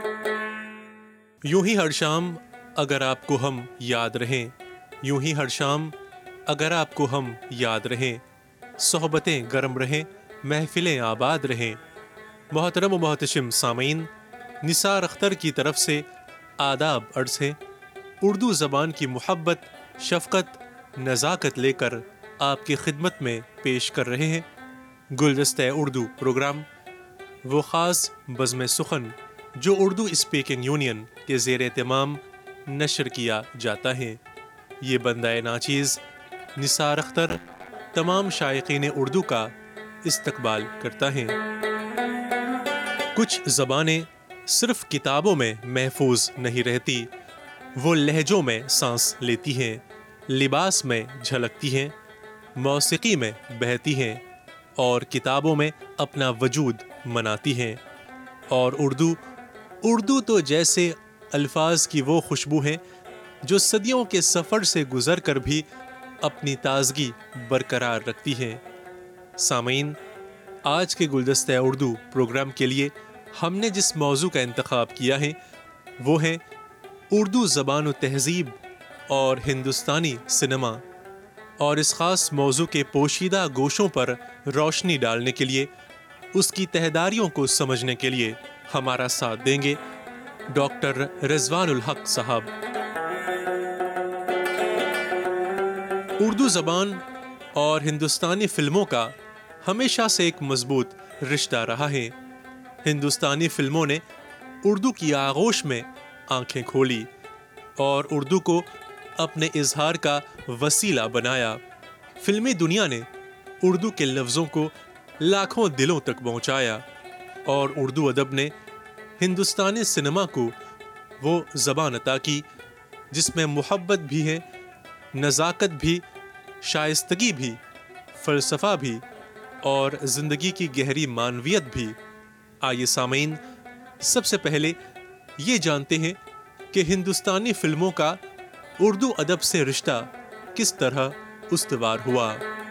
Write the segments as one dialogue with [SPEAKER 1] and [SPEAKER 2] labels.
[SPEAKER 1] یوں ہی ہر شام اگر آپ کو ہم یاد رہیں، یوں ہی ہر شام اگر آپ کو ہم یاد رہیں، صحبتیں گرم رہیں، محفلیں آباد رہیں۔ محترم و محتشم سامعین، نثار اختر کی طرف سے آداب عرض ہیں۔ اردو زبان کی محبت، شفقت، نزاکت لے کر آپ کی خدمت میں پیش کر رہے ہیں گلدستہ اردو پروگرام، وہ خاص بزم سخن جو اردو اسپیکنگ یونین کے زیر اہتمام نشر کیا جاتا ہے۔ یہ بندہ ناچیز نثار اختر تمام شائقین اردو کا استقبال کرتا ہے۔ کچھ زبانیں صرف کتابوں میں محفوظ نہیں رہتی، وہ لہجوں میں سانس لیتی ہیں، لباس میں جھلکتی ہیں، موسیقی میں بہتی ہیں اور کتابوں میں اپنا وجود مناتی ہیں۔ اور اردو تو جیسے الفاظ کی وہ خوشبو ہے جو صدیوں کے سفر سے گزر کر بھی اپنی تازگی برقرار رکھتی ہے۔ سامعین، آج کے گلدستہ اردو پروگرام کے لیے ہم نے جس موضوع کا انتخاب کیا ہے وہ ہے اردو زبان و تہذیب اور ہندوستانی سنیما، اور اس خاص موضوع کے پوشیدہ گوشوں پر روشنی ڈالنے کے لیے، اس کی تہداریوں کو سمجھنے کے لیے ہمارا ساتھ دیں گے ڈاکٹر رضوان الحق صاحب۔ اردو زبان اور ہندوستانی فلموں کا ہمیشہ سے ایک مضبوط رشتہ رہا ہے۔ ہندوستانی فلموں نے اردو کی آغوش میں آنکھیں کھولی اور اردو کو اپنے اظہار کا وسیلہ بنایا۔ فلمی دنیا نے اردو کے لفظوں کو لاکھوں دلوں تک پہنچایا اور اردو ادب نے ہندوستانی سنیما کو وہ زبان عطا کی جس میں محبت بھی ہے، نزاکت بھی، شائستگی بھی، فلسفہ بھی اور زندگی کی گہری معنویت بھی۔ آئیے سامعین، سب سے پہلے یہ جانتے ہیں کہ ہندوستانی فلموں کا اردو ادب سے رشتہ کس طرح استوار ہوا۔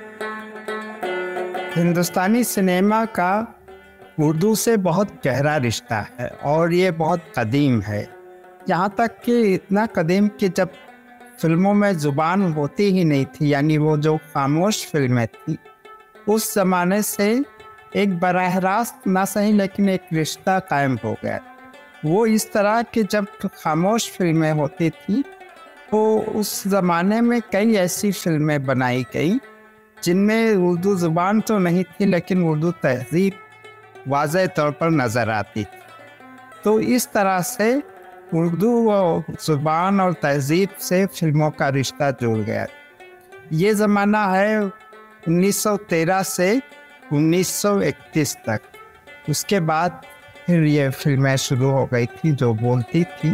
[SPEAKER 2] ہندوستانی سنیما کا اردو سے بہت گہرا رشتہ ہے اور یہ بہت قدیم ہے، یہاں تک کہ اتنا قدیم کہ جب فلموں میں زبان ہوتی ہی نہیں تھی، یعنی وہ جو خاموش فلمیں تھیں، اس زمانے سے ایک براہ راست نہ صحیح لیکن ایک رشتہ قائم ہو گیا۔ وہ اس طرح کہ جب خاموش فلمیں ہوتی تھیں تو اس زمانے میں کئی ایسی فلمیں بنائی گئی جن میں اردو زبان تو نہیں تھی لیکن اردو تہذیب واضح طور پر نظر آتی تھی۔ تو اس طرح سے اردو زبان اور تہذیب سے فلموں کا رشتہ جڑ گیا۔ یہ زمانہ ہے 1913 سے 1931 تک۔ اس کے بعد پھر یہ فلمیں شروع ہو گئی تھی جو بولتی تھی۔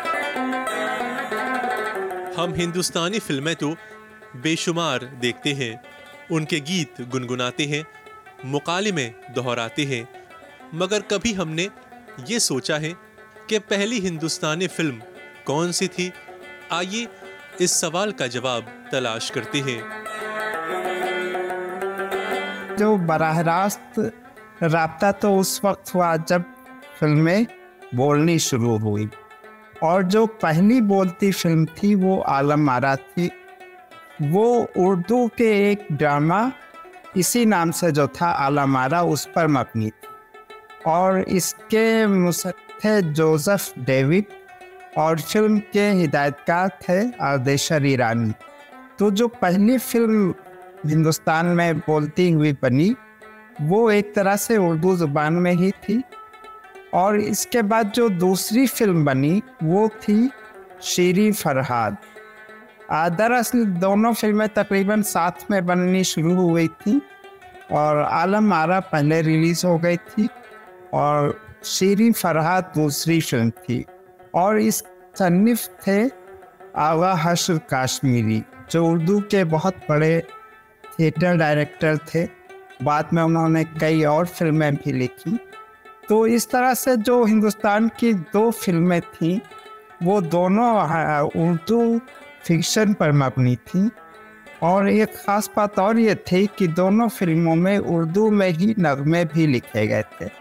[SPEAKER 1] ہم ہندوستانی فلمیں تو بے شمار دیکھتے ہیں، ان کے گیت گنگناتے ہیں، مکالمے دہراتے ہیں، مگر کبھی ہم نے یہ سوچا ہے کہ پہلی ہندوستانی فلم کون سی تھی؟ آئیے اس سوال کا جواب تلاش کرتے ہیں۔
[SPEAKER 2] جو براہ راست رابطہ تو اس وقت ہوا جب فلمیں بولنی شروع ہوئی، اور جو پہلی بولتی فلم تھی وہ عالم آرا تھی۔ وہ اردو کے ایک ڈرامہ اسی نام سے جو تھا عالم آرا، اس پر مبنی تھی، اور اس کے مصنف تھے جوزف ڈیوڈ اور فلم کے ہدایت کار تھے آردیشر ایرانی۔ تو جو پہلی فلم ہندوستان میں بولتی ہوئی بنی وہ ایک طرح سے اردو زبان میں ہی تھی، اور اس کے بعد جو دوسری فلم بنی وہ تھی شیریں فرہاد۔ دراصل دونوں فلمیں تقریباً ساتھ میں بننی شروع ہوئی تھیں، اور عالم آرا پہلے ریلیز ہو گئی تھی اور شیریں فرہاد دوسری فلم تھی۔ اور اس مصنف تھے آغا حشر کاشمیری، جو اردو کے بہت بڑے تھیٹر ڈائریکٹر تھے، بعد میں انہوں نے کئی اور فلمیں بھی لکھی۔ تو اس طرح سے جو ہندوستان کی دو فلمیں تھیں وہ دونوں اردو فکشن پر مبنی تھیں، اور ایک خاص بات اور یہ تھی کہ دونوں فلموں میں اردو میں ہی نغمے بھی لکھے گئے تھے۔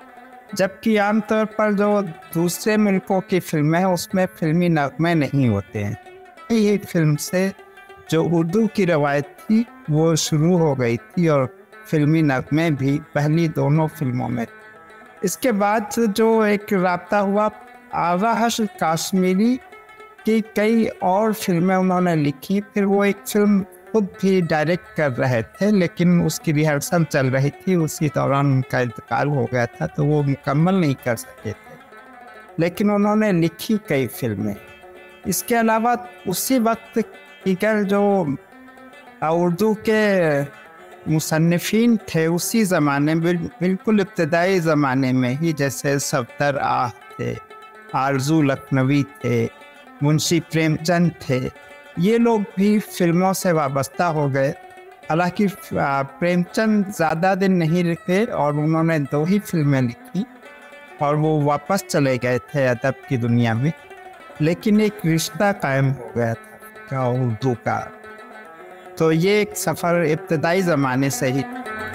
[SPEAKER 2] जबकि आमतौर पर जो दूसरे मुल्कों की फिल्में हैं उसमें फिल्मी नगमे नहीं होते हैं। ये फिल्म से जो उर्दू की रवायत थी वो शुरू हो गई थी और फिल्मी नगमे भी पहली दोनों फिल्मों में। इसके बाद जो एक राब्ता हुआ, आगा हश्र काश्मीरी की कई और फिल्में उन्होंने लिखी। फिर वो एक फिल्म खुद भी डायरेक्ट कर रहे थे, लेकिन उसकी रिहर्सल चल रही थी, उसी दौरान उनका इंतकाल हो गया था तो वो मुकम्मल नहीं कर सके थे, लेकिन उन्होंने लिखी कई फिल्में। इसके अलावा उसी वक्त दीगर जो उर्दू के मुसन्निफीन थे उसी ज़माने में, बिल्कुल इब्तदाई ज़माने में ही, जैसे सफदर आह थे, आरजू लखनवी थे, मुंशी प्रेमचंद थे, ये लोग भी फिल्मों से वाबस्ता हो गए। हालांकि प्रेमचंद ज़्यादा दिन नहीं रुके और उन्होंने 2 ही फिल्में लिखी और वो वापस चले गए थे अदब की दुनिया में, लेकिन एक रिश्ता कायम हो गया था उर्दू का। तो ये एक सफ़र इब्तदाई ज़माने से ही।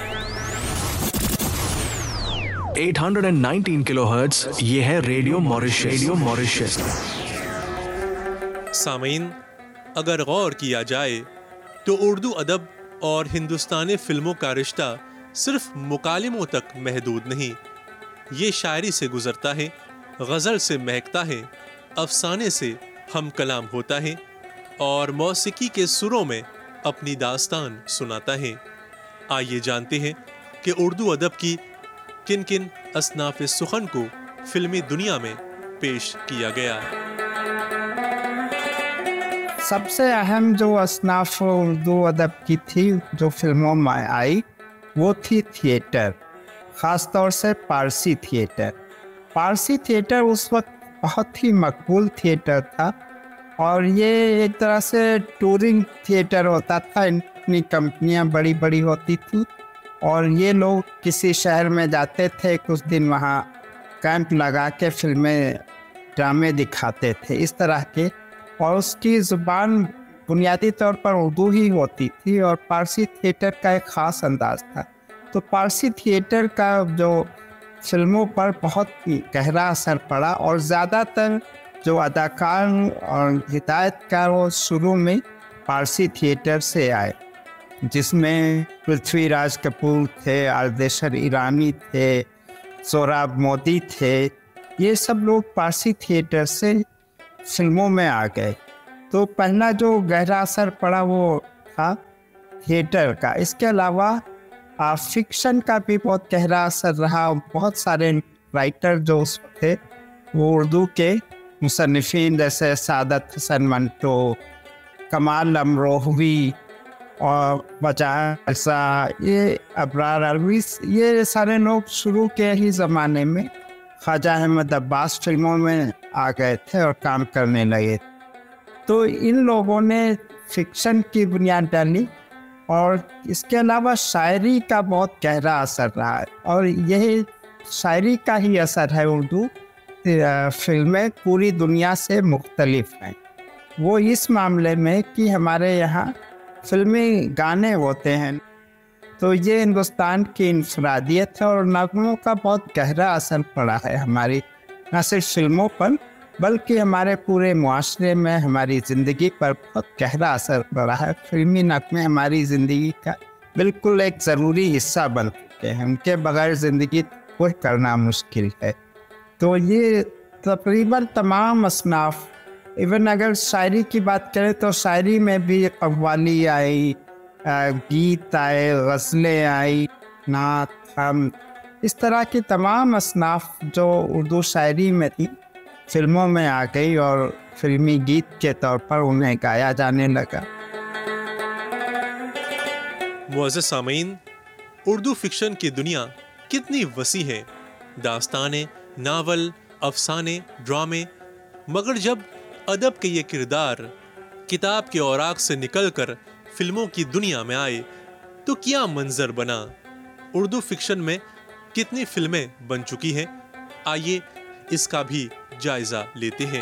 [SPEAKER 3] 819 किलोहर्ट्ज़, ये है रेडियो मॉरिशस।
[SPEAKER 1] सामीन, अगर गौर किया जाए तो उर्दू अदब और हिंदुस्तानी फिल्मों का रिश्ता सिर्फ मुकालिमों तक महदूद नहीं, ये शायरी से गुजरता है, गज़ल से महकता है, अफसाने से हम कलाम होता है और मौसीकी के सुरों में अपनी दास्तान सुनाता है। आइए जानते हैं कि उर्दू अदब की किन किन असनाफ़ सुखन को फिल्मी दुनिया में पेश किया गया।
[SPEAKER 2] सबसे अहम जो असनाफ उर्दू अदब की थी जो फिल्मों में आई वो थी थिएटर, ख़ास तौर से पारसी थिएटर। पारसी थिएटर उस वक्त बहुत ही मकबूल थिएटर था और ये एक तरह से टूरिंग थिएटर होता था। इतनी कंपनियां बड़ी बड़ी होती थी और ये लोग किसी शहर में जाते थे, कुछ दिन वहाँ कैंप लगा के फिल्में ड्रामे दिखाते थे इस तरह के, और उसकी ज़ुबान बुनियादी तौर पर उर्दू ही होती थी और पारसी थिएटर का एक ख़ास अंदाज़ था। तो पारसी थिएटर का जो फिल्मों पर बहुत गहरा असर पड़ा और ज़्यादातर जो अदाकार और हिदायतकार वो शुरू में पारसी थिएटर से आए, जिसमें पृथ्वीराज कपूर थे, आरदेशर ईरानी थे, सोहराब मोदी थे। ये सब लोग पारसी थिएटर से फिल्मों में आ गए। तो पहला जो गहरा असर पड़ा वो था थिएटर का। इसके अलावा फिक्शन का भी बहुत गहरा असर रहा। बहुत सारे राइटर जो उस वक्त थे वो उर्दू के मुसन्निफीन जैसे सादत हसन मंटो, कमाल अमरोहवी और वजासा, ये अबरार अलवी, ये सारे लोग शुरू के ही ज़माने में ख्वाजा अहमद अब्बास फिल्मों में आ गए थे और काम करने लगे। तो इन लोगों ने फिक्शन की बुनियाद डाली और इसके अलावा शायरी का बहुत गहरा असर रहा है और यही शायरी का ही असर है। उर्दू फिल्में पूरी दुनिया से मुख्तलिफ हैं, वो इस मामले में कि हमारे यहाँ फिल्मी गाने होते हैं, तो ये हिंदुस्तान की इंफरादियत है और नगमों का बहुत गहरा असर पड़ा है हमारी न सिर्फ फिल्मों पर बल्कि हमारे पूरे मुआशरे में, हमारी ज़िंदगी पर बहुत गहरा असर पड़ा है। फिल्मी नगमे हमारी ज़िंदगी का बिल्कुल एक ज़रूरी हिस्सा बन चुके हैं, उनके बगैर ज़िंदगी कोई करना मुश्किल है। तो ये तकरीबन तमाम असनाफ, इवन अगर शायरी की बात करें तो शायरी में भी कव्वाली आई, गीत आए, गज़लें आई, नात, हम, इस तरह की तमाम असनाफ जो उर्दू शायरी में थी फिल्मों में आ गई और फिल्मी गीत के तौर पर उन्हें गाया जाने लगा।
[SPEAKER 1] मुअज़्ज़ज़ सामीन, उर्दू फिक्शन की दुनिया कितनी वसी है। दास्तानें, नावल, अफसाने, ड्रामे, मगर जब अदब के ये किरदार किताब के औराक से निकलकर फिल्मों की दुनिया में आए तो क्या मंजर बना। उर्दू फिक्शन में कितनी फिल्में बन चुकी हैं, आइए इसका भी जायजा लेते हैं।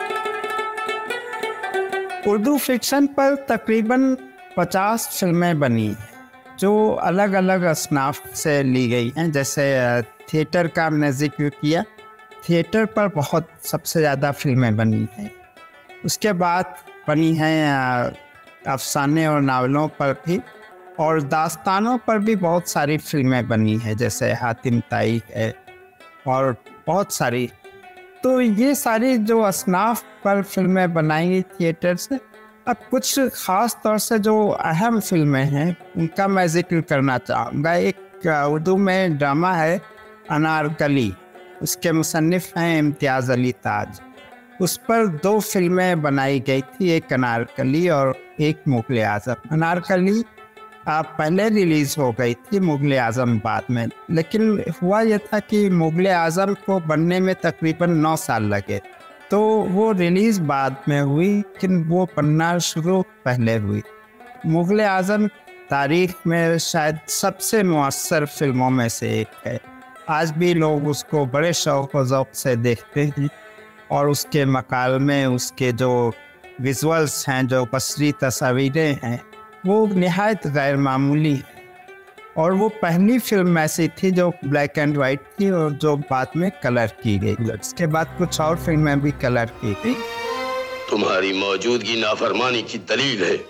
[SPEAKER 2] उर्दू फिक्शन पर तकरीबन 50 फिल्में बनी जो अलग अलग असनाफ से ली गई हैं, जैसे تھیٹر کا ہم نے ذکر کیا، تھیٹر پر بہت سب سے زیادہ فلمیں بنی ہیں. اس کے بعد بنی ہیں افسانے اور ناولوں پر بھی، اور داستانوں پر بھی بہت ساری فلمیں بنی ہیں، جیسے حاتم طائی ہے اور بہت ساری. تو یہ ساری جو اصناف پر فلمیں بنائی گئی تھیٹر سے. اب کچھ خاص طور سے جو اہم فلمیں ہیں ان کا میں ذکر کرنا چاہوں گا. ایک اردو میں ڈرامہ ہے انارکلی، اس کے مصنف ہیں امتیاز علی تاج. اس پر 2 فلمیں بنائی گئی تھی، ایک انارکلی اور ایک مغل اعظم. انارکلی پہلے ریلیز ہو گئی تھی، مغل اعظم بعد میں. لیکن ہوا یہ تھا کہ مغل اعظم کو بننے میں تقریباً 9 سال لگے، تو وہ ریلیز بعد میں ہوئی، لیکن وہ بننا شروع پہلے ہوئی. مغل اعظم تاریخ میں شاید سب سے مؤثر فلموں میں سے ایک ہے. آج بھی لوگ اس کو بڑے شوق و ذوق سے دیکھتے ہیں، اور اس کے مکالمے، اس کے جو ویژولس ہیں، جو بصری تصاویریں ہیں، وہ نہایت غیر معمولی ہیں. اور وہ پہلی فلم ایسی تھی جو بلیک اینڈ وائٹ تھی اور جو بعد میں کلر کی گئی. اس کے بعد کچھ اور فلمیں بھی کلر کی گئی.
[SPEAKER 4] تمہاری موجودگی نافرمانی کی دلیل ہے.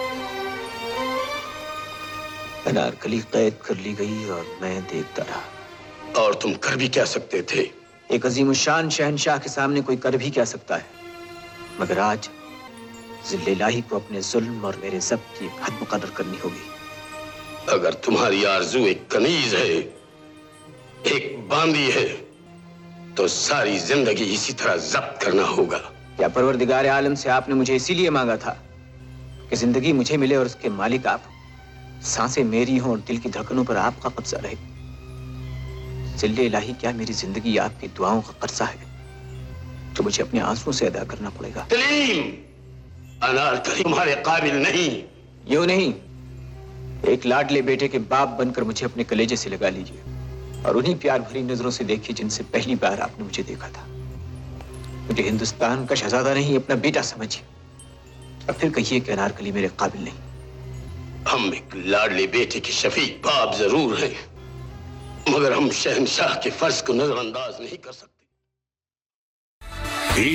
[SPEAKER 5] انارکلی قید کر لی گئی اور میں دیکھتا رہا.
[SPEAKER 4] اور تم کر بھی کیا سکتے تھے؟
[SPEAKER 5] ایک عظیم الشان شہنشاہ کے سامنے کوئی کر بھی کیا سکتا ہے، مگر آج ذل الہی کو اپنے ظلم اور میرے ضبط کی حد مقرر کرنی ہوگی.
[SPEAKER 4] اگر تمہاری آرزو ایک کنیز ہے، ایک باندی ہے، تو ساری زندگی اسی طرح ضبط کرنا ہوگا.
[SPEAKER 5] کیا پروردگار عالم سے آپ نے مجھے اسی لیے مانگا تھا کہ زندگی مجھے ملے اور اس کے مالک آپ، سانسیں میری ہوں اور دل کی دھڑکنوں پر آپ کا قبضہ رہے؟ ذل الہی، کیا میری زندگی آپ کی دعاؤں کا قرضہ ہے تو مجھے اپنے آنسوؤں سے ادا کرنا پڑے گا؟
[SPEAKER 4] تلیم، انارکلی تمہارے قابل نہیں.
[SPEAKER 5] یوں نہیں، ایک لاڈلے بیٹے کے باپ بن کر مجھے اپنے کلیجے سے لگا لیجیے اور انہی پیار بھری نظروں سے دیکھیے جن سے پہلی بار آپ نے مجھے دیکھا تھا. مجھے ہندوستان کا شہزادہ نہیں، اپنا بیٹا سمجھیے، اور پھر کہیے کہ انارکلی میرے قابل نہیں.
[SPEAKER 4] ہم ایک لاڈلے بیٹے کے شفیق باپ ضرور ہیں، مگر ہم شہنشاہ کے فرض کو نظر انداز نہیں کر سکتے.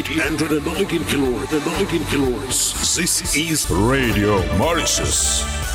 [SPEAKER 6] 819 kilohertz. This is Radio Mauritius.